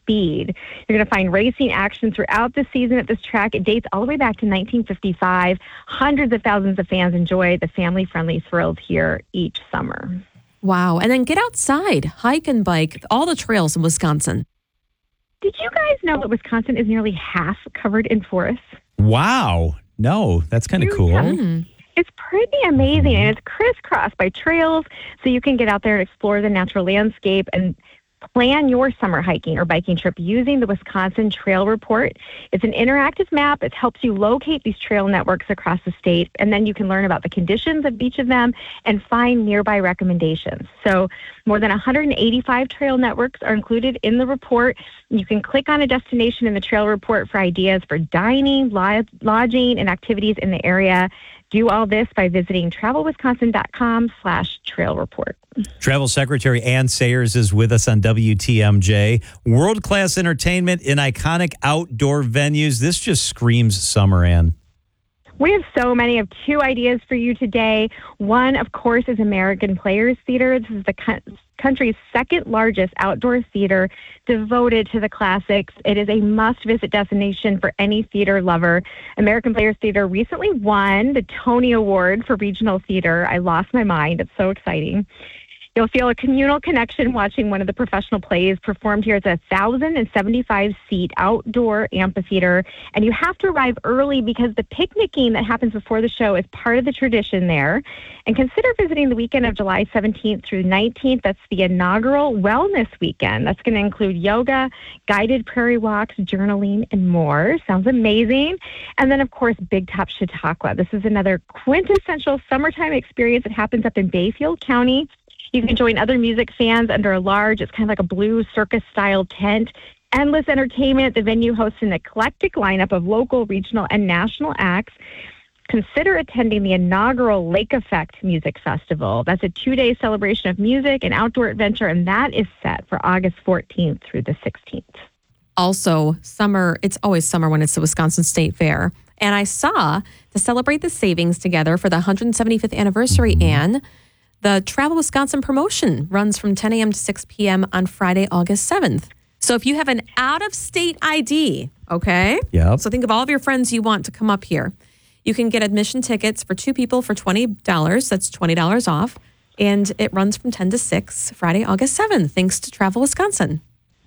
speed. You're going to find racing action throughout the season at this track. It dates all the way back to 1955. Hundreds of thousands of fans enjoy the family-friendly thrills here each summer. Wow. And then get outside, hike and bike, all the trails in Wisconsin. Did you guys know that Wisconsin is nearly half covered in forests? Wow. No, that's kind of cool. It's pretty amazing, and it's crisscrossed by trails, so you can get out there and explore the natural landscape and plan your summer hiking or biking trip using the Wisconsin Trail Report. It's an interactive map. It helps you locate these trail networks across the state, and then you can learn about the conditions of each of them and find nearby recommendations. So more than 185 trail networks are included in the report. You can click on a destination in the Trail Report for ideas for dining, lodging, and activities in the area. Do all this by visiting travelwisconsin.com/trail report. Travel Secretary Ann Sayers is with us on WTMJ. World-class entertainment in iconic outdoor venues. This just screams summer, Ann. We have so many. I have two ideas for you today. One, of course, is American Players Theater. This is the country's second largest outdoor theater devoted to the classics. It is a must-visit destination for any theater lover. American Players Theater recently won the Tony Award for Regional Theater. I lost my mind. It's so exciting. You'll feel a communal connection watching one of the professional plays performed here. It's a 1,075-seat outdoor amphitheater, and you have to arrive early because the picnicking that happens before the show is part of the tradition there. And consider visiting the weekend of July 17th through 19th. That's the inaugural Wellness Weekend. That's going to include yoga, guided prairie walks, journaling, and more. Sounds amazing. And then, of course, Big Top Chautauqua. This is another quintessential summertime experience that happens up in Bayfield County. You can join other music fans under a large, it's kind of like a blue circus-style tent. Endless entertainment. The venue hosts an eclectic lineup of local, regional, and national acts. Consider attending the inaugural Lake Effect Music Festival. That's a 2-day celebration of music and outdoor adventure, and that is set for August 14th through the 16th. Also, summer, it's always summer when it's the Wisconsin State Fair. And I saw, to celebrate the savings together for the 175th anniversary, Ann, the Travel Wisconsin promotion runs from 10 a.m. to 6 p.m. on Friday, August 7th. So if you have an out-of-state ID, okay? Yep. So think of all of your friends you want to come up here. You can get admission tickets for 2 people for $20. That's $20 off. And it runs from 10 to 6, Friday, August 7th, thanks to Travel Wisconsin.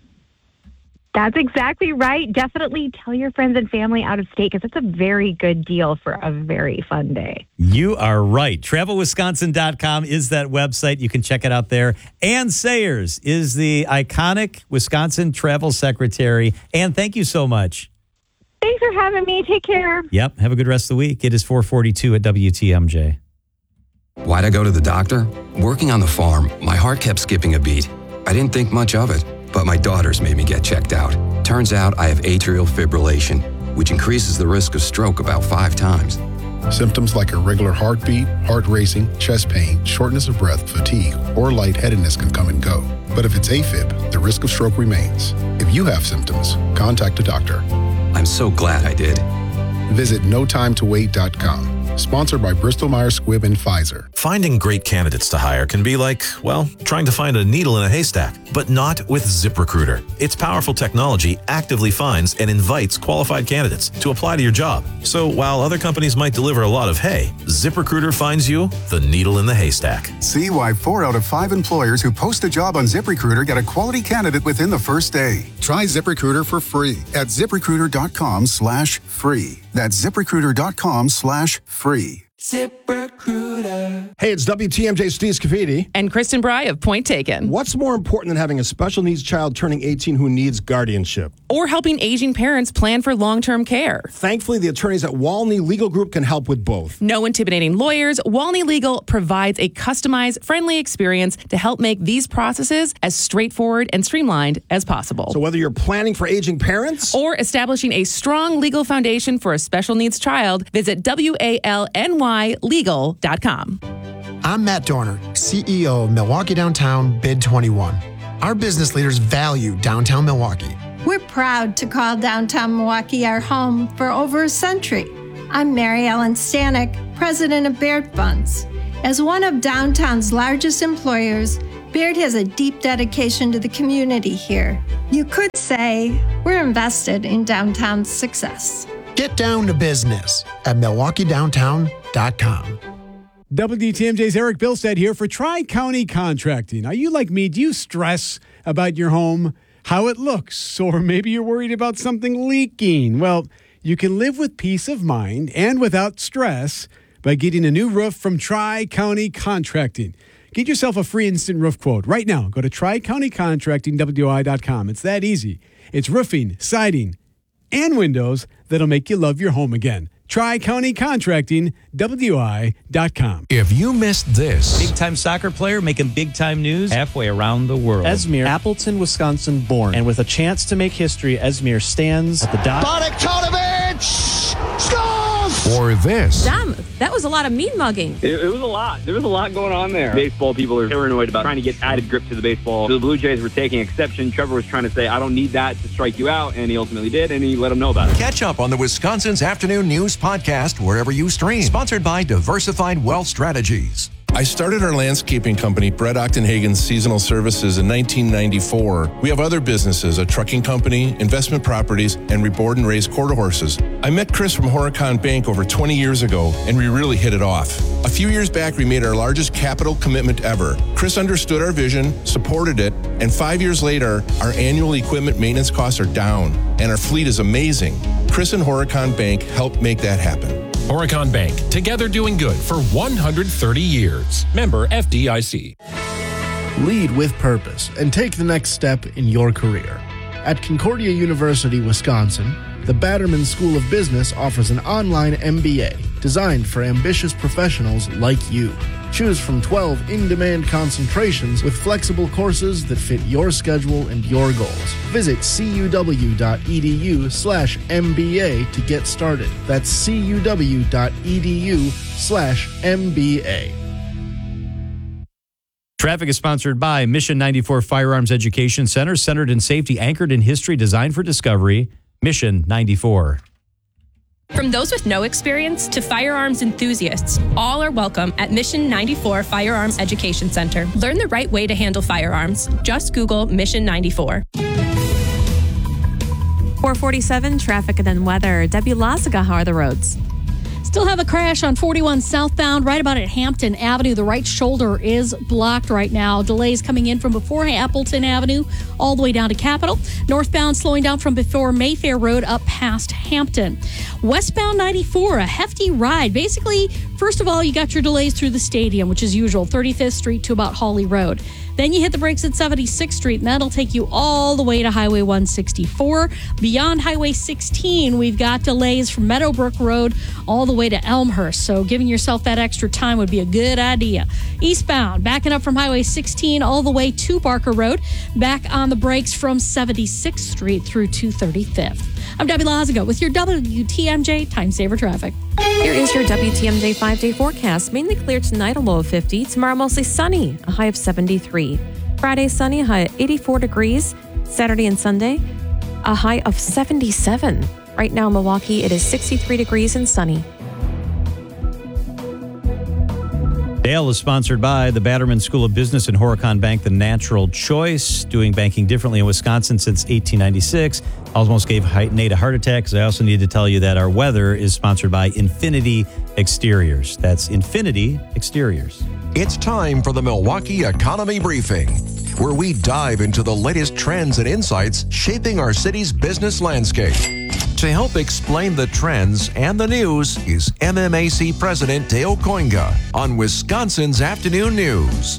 That's exactly right. Definitely tell your friends and family out of state because it's a very good deal for a very fun day. You are right. TravelWisconsin.com is that website. You can check it out there. Ann Sayers is the iconic Wisconsin Travel Secretary. Ann, thank you so much. Thanks for having me. Take care. Yep. Have a good rest of the week. It is 4:42 at WTMJ. Why'd I go to the doctor? Working on the farm, my heart kept skipping a beat. I didn't think much of it. But my daughters made me get checked out. Turns out I have atrial fibrillation, which increases the risk of stroke about 5 times. Symptoms like irregular heartbeat, heart racing, chest pain, shortness of breath, fatigue, or lightheadedness can come and go. But if it's AFib, the risk of stroke remains. If you have symptoms, contact a doctor. I'm so glad I did. Visit notimetowait.com. Sponsored by Bristol Myers Squibb and Pfizer. Finding great candidates to hire can be like, well, trying to find a needle in a haystack, but not with ZipRecruiter. Its powerful technology actively finds and invites qualified candidates to apply to your job. So while other companies might deliver a lot of hay, ZipRecruiter finds you the needle in the haystack. See why 4 out of 5 employers who post a job on ZipRecruiter get a quality candidate within the first day. Try ZipRecruiter for free at ZipRecruiter.com/free. That's ZipRecruiter.com/free. ZipRecruiter. Hey, it's WTMJ Steve Scafidi. And Kristen Bry of Point Taken. What's more important than having a special needs child turning 18 who needs guardianship? Or helping aging parents plan for long-term care. Thankfully, the attorneys at Walney Legal Group can help with both. No intimidating lawyers, Walney Legal provides a customized, friendly experience to help make these processes as straightforward and streamlined as possible. So whether you're planning for aging parents or establishing a strong legal foundation for a special needs child, visit WALNYlegal.com. I'm Matt Dorner, CEO of Milwaukee Downtown Bid 21. Our business leaders value downtown Milwaukee. We're proud to call downtown Milwaukee our home for over a century. I'm Mary Ellen Stanek, president of Baird Funds. As one of downtown's largest employers, Beard has a deep dedication to the community here. You could say we're invested in downtown's success. Get down to business at MilwaukeeDowntown.com. WTMJ's Eric Bilstead here for Tri-County Contracting. Are you like me? Do you stress about your home, how it looks, or maybe you're worried about something leaking? Well, you can live with peace of mind and without stress by getting a new roof from Tri-County Contracting. Get yourself a free instant roof quote right now. Go to TriCountyContractingWI.com. It's that easy. It's roofing, siding, and windows that'll make you love your home again. TriCountyContractingWI.com. If you missed this, Big-time soccer player making big-time news halfway around the world. Esmir, Appleton, Wisconsin born. And with a chance to make history, Esmir stands at the dot. Bogdanovic scores! Or this. Dom, that was a lot of mean mugging. It was a lot. There was a lot going on there. Baseball people are paranoid about trying to get added grip to the baseball. So the Blue Jays were taking exception. Trevor was trying to say, I don't need that to strike you out, and he ultimately did, and he let them know about it. Catch up on the Wisconsin's Afternoon News podcast wherever you stream. Sponsored by Diversified Wealth Strategies. I started our landscaping company, Brett Ochtenhagen Seasonal Services, in 1994. We have other businesses, a trucking company, investment properties, and reboard and raise quarter horses. I met Chris from Horicon Bank over 20 years ago, and we really hit it off. A few years back, we made our largest capital commitment ever. Chris understood our vision, supported it, and 5 years later, our annual equipment maintenance costs are down, and our fleet is amazing. Chris and Horicon Bank helped make that happen. Horicon Bank, together doing good for 130 years. Member FDIC. Lead with purpose and take the next step in your career. At Concordia University, Wisconsin, the Batterman School of Business offers an online MBA designed for ambitious professionals like you. Choose from 12 in-demand concentrations with flexible courses that fit your schedule and your goals. Visit cuw.edu/MBA to get started. That's cuw.edu/MBA. Traffic is sponsored by Mission 94 Firearms Education Center, centered in safety, anchored in history, designed for discovery. Mission 94. From those with no experience to firearms enthusiasts, all are welcome at Mission 94 Firearms Education Center. Learn the right way to handle firearms. Just Google Mission 94. 447 traffic and then weather. Debbie Lazaga, how are the roads? Still have a crash on 41 southbound right about at Hampton Avenue. The right shoulder is blocked right now. Delays coming in from before Appleton Avenue all the way down to Capitol. Northbound slowing down from before Mayfair Road up past Hampton. Westbound 94, a hefty ride. Basically, first of all, you got your delays through the stadium, which is usual, 35th Street to about Hawley Road. Then you hit the brakes at 76th Street, and that'll take you all the way to Highway 164. Beyond Highway 16, we've got delays from Meadowbrook Road all the way to Elmhurst, so giving yourself that extra time would be a good idea. Eastbound, backing up from Highway 16 all the way to Barker Road, back on the brakes from 76th Street through 235th. I'm Debbie Lazaga with your WTMJ Time Saver Traffic. Here is your WTMJ 5-day forecast. Mainly clear tonight, a low of 50. Tomorrow, mostly sunny, a high of 73. Friday, sunny, a high of 84 degrees. Saturday and Sunday, a high of 77. Right now in Milwaukee, it is 63 degrees and sunny. Dale is sponsored by the Batterman School of Business and Horicon Bank, the natural choice, doing banking differently in Wisconsin since 1896. Almost gave Nate a heart attack because I also need to tell you that our weather is sponsored by Infinity Exteriors. That's Infinity Exteriors. It's time for the Milwaukee Economy Briefing, where we dive into the latest trends and insights shaping our city's business landscape. To help explain the trends and the news is MMAC President Dale Koinga on Wisconsin's Afternoon News.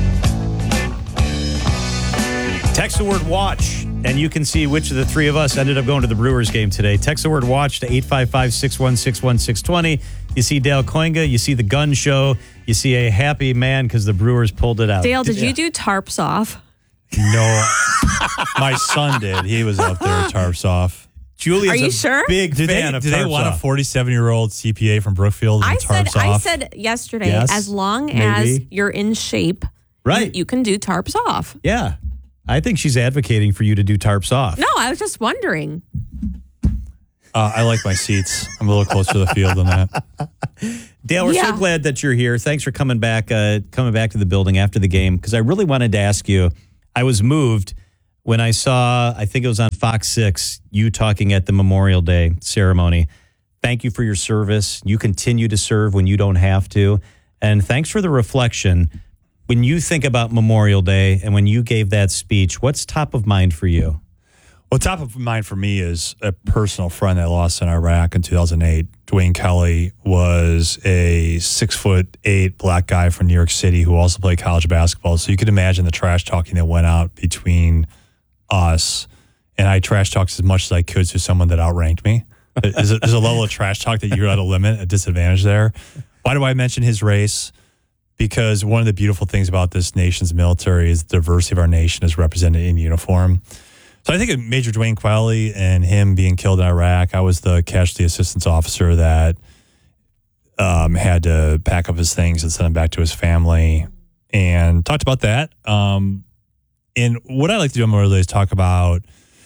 Text the word watch, and you can see which of the three of us ended up going to the Brewers game today. Text the word watch to 855-616-1620. You see Dale Koinga, you see the gun show, you see a happy man because the Brewers pulled it out. Dale, did you do tarps off? No. My son did. He was out there tarps off. Julia's Are you sure? Big fan of Do they want a 47-year-old CPA from Brookfield and tarps I off? said yesterday, Yes, as long maybe. as you're in shape, Right. you can do tarps off. Yeah. I think she's advocating for you to do tarps off. No, I was just wondering. I like my seats. I'm a little closer to the field than that. Dale, we're so glad that you're here. Thanks for coming back to the building after the game, because I really wanted to ask you. I was moved when I saw, I think it was on Fox 6, you talking at the Memorial Day ceremony. Thank you for your service. You continue to serve when you don't have to. And thanks for the reflection. When you think about Memorial Day and when you gave that speech, what's top of mind for you? Well, top of mind for me is a personal friend I lost in Iraq in 2008. Dwayne Kelly was a 6'8" black guy from New York City who also played college basketball. So you could imagine the trash talking that went out between us. And I trash talked as much as I could to someone that outranked me. There's a level of trash talk that you're at a limit, a disadvantage there. Why do I mention his race? Because one of the beautiful things about this nation's military is the diversity of our nation is represented in uniform. So I think of Major Dwayne Quelly and him being killed in Iraq. I was the casualty assistance officer that had to pack up his things and send him back to his family, and talked about that. And what I like to do on Memorial Day is talk about,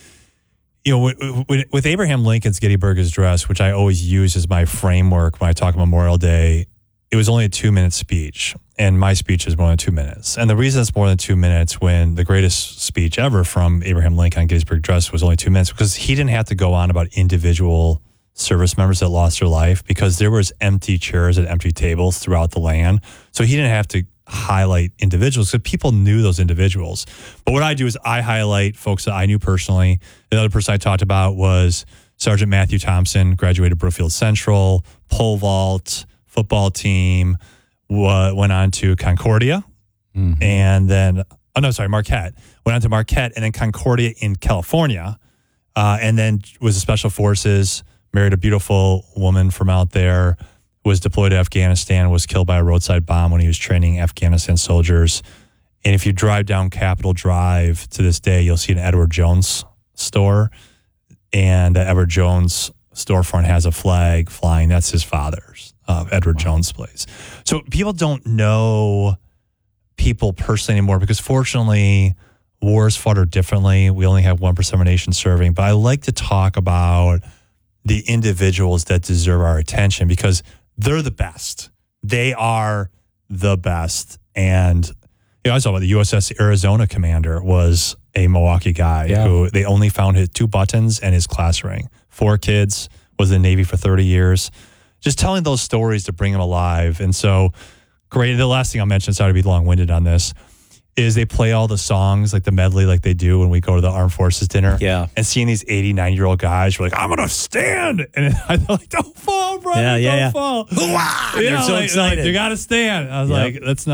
with Abraham Lincoln's Gettysburg Address, which I always use as my framework when I talk Memorial Day. It was only a 2-minute speech, and my speech is more than 2 minutes. And the reason it's more than 2 minutes when the greatest speech ever from Abraham Lincoln on Gettysburg Address was only 2 minutes, because he didn't have to go on about individual service members that lost their life, because there was empty chairs and empty tables throughout the land. So he didn't have to highlight individuals because people knew those individuals. But what I do is I highlight folks that I knew personally. The other person I talked about was Sergeant Matthew Thompson, graduated Brookfield Central, pole vault, football team, went on to Concordia, and then, Marquette. Went on to Marquette and then Concordia in California, and then was the Special Forces, married a beautiful woman from out there, was deployed to Afghanistan, was killed by a roadside bomb when he was training Afghanistan soldiers. And if you drive down Capitol Drive to this day, you'll see an Edward Jones store, and the Edward Jones storefront has a flag flying. That's his father's. Edward Jones place. So people don't know people personally anymore, because fortunately wars fought differently. We only have 1% of our nation serving. But I like to talk about the individuals that deserve our attention, because they're the best. They are the best. And I was talking about the USS Arizona commander was a Milwaukee guy who they only found his 2 buttons and his class ring. 4 kids, was in the Navy for 30 years. Just telling those stories to bring them alive. And so, great. The last thing I'll mention, sorry to be long-winded on this, is they play all the songs, like the medley, like they do when we go to the Armed Forces dinner. Yeah. And seeing these 89-year-old guys, we're like, I'm going to stand. And I'm like, don't fall, bro. Don't fall. They're so excited. You got to stand. I was like, let's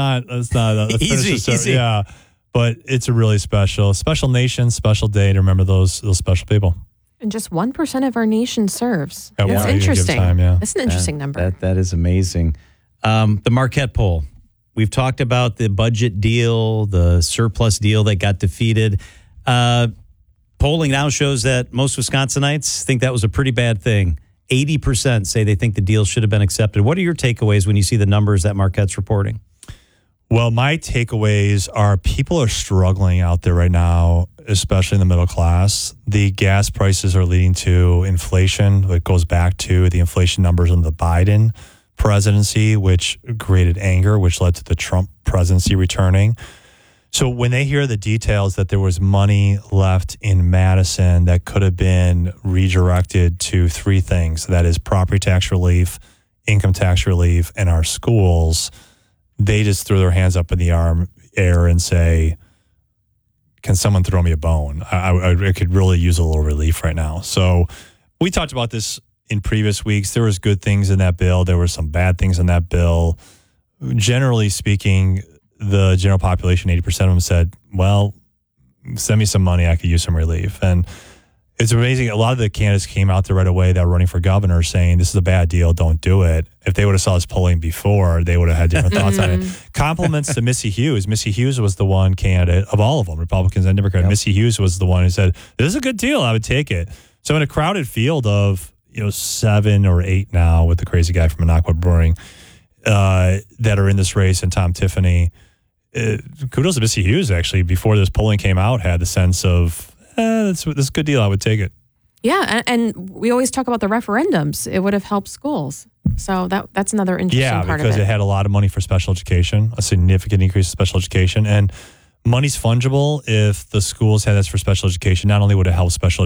easy. Yeah. But it's a really special nation, special day to remember those special people. And just 1% of our nation serves. Yeah, That's interesting. That's an interesting number. That is amazing. The Marquette poll. We've talked about the budget deal, the surplus deal that got defeated. Polling now shows that most Wisconsinites think that was a pretty bad thing. 80% say they think the deal should have been accepted. What are your takeaways when you see the numbers that Marquette's reporting? Well, my takeaways are people are struggling out there right now, especially in the middle class. The gas prices are leading to inflation. It goes back to the inflation numbers in the Biden presidency, which created anger, which led to the Trump presidency returning. So when they hear the details that there was money left in Madison that could have been redirected to 3 things, that is property tax relief, income tax relief, and our schools, they just throw their hands up in the air and say, can someone throw me a bone? I could really use a little relief right now. So we talked about this in previous weeks. There was good things in that bill. There were some bad things in that bill. Generally speaking, the general population, 80% of them said, well, send me some money. I could use some relief. And it's amazing. A lot of the candidates came out there right away that were running for governor saying, this is a bad deal. Don't do it. If they would have saw this polling before, they would have had different thoughts on it. Compliments to Missy Hughes. Missy Hughes was the one candidate of all of them, Republicans and Democrats. Yep. Missy Hughes was the one who said, this is a good deal. I would take it. So in a crowded field of 7 or 8 now with the crazy guy from Minocqua Brewing that are in this race and Tom Tiffany, kudos to Missy Hughes, actually, before this polling came out, had the sense of, this is a good deal. I would take it. Yeah, and we always talk about the referendums. It would have helped schools. So that's another interesting part of it. Yeah, because it had a lot of money for special education, a significant increase in special education. And money's fungible. If the schools had this for special education, not only would it help special